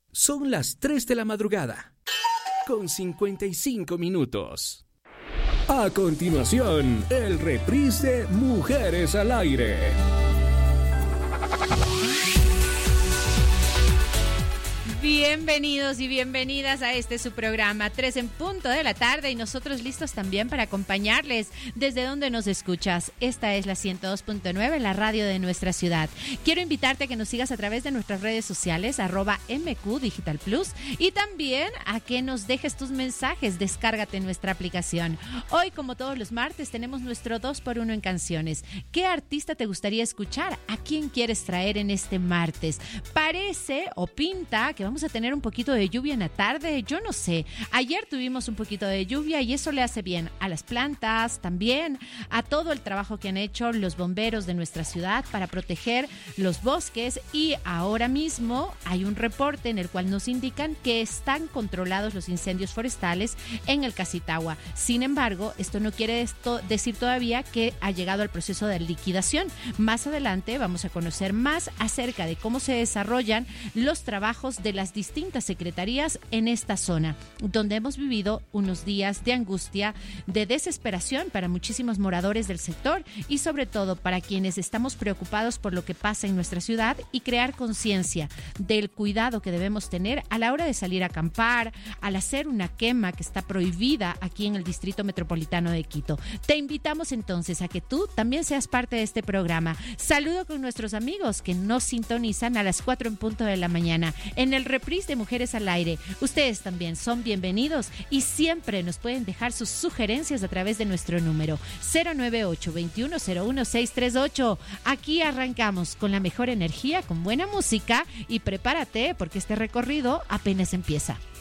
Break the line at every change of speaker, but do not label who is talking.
Son las 3 de la madrugada, con 55 minutos. A continuación, el reprise de Mujeres al Aire.
Bienvenidos y bienvenidas a su programa 3 en punto de la tarde y nosotros listos también para acompañarles desde donde nos escuchas. Esta es la 102.9, la radio de nuestra ciudad. Quiero invitarte a que nos sigas a través de nuestras redes sociales, @MQ Digital Plus, y también a que nos dejes tus mensajes. Descárgate nuestra aplicación. Hoy, como todos los martes, tenemos nuestro 2x1 en canciones. ¿Qué artista te gustaría escuchar? ¿A quién quieres traer en este martes? Parece o pinta que vamos a tener un poquito de lluvia en la tarde, yo no sé. Ayer tuvimos un poquito de lluvia y eso le hace bien a las plantas, también a todo el trabajo que han hecho los bomberos de nuestra ciudad para proteger los bosques, y ahora mismo hay un reporte en el cual nos indican que están controlados los incendios forestales en el Casitagua. Sin embargo, esto no quiere decir todavía que ha llegado al proceso de liquidación. Más adelante vamos a conocer más acerca de cómo se desarrollan los trabajos de las distintas secretarías en esta zona, donde hemos vivido unos días de angustia, de desesperación para muchísimos moradores del sector y sobre todo para quienes estamos preocupados por lo que pasa en nuestra ciudad y crear conciencia del cuidado que debemos tener a la hora de salir a acampar, al hacer una quema que está prohibida aquí en el Distrito Metropolitano de Quito. Te invitamos entonces a que tú también seas parte de este programa. Saludo con nuestros amigos que nos sintonizan a las 4 en punto de la mañana en el reprise de Mujeres al Aire. Ustedes también son bienvenidos y siempre nos pueden dejar sus sugerencias a través de nuestro número 098-2101-638. Aquí arrancamos con la mejor energía, con buena música, y prepárate porque este recorrido apenas empieza.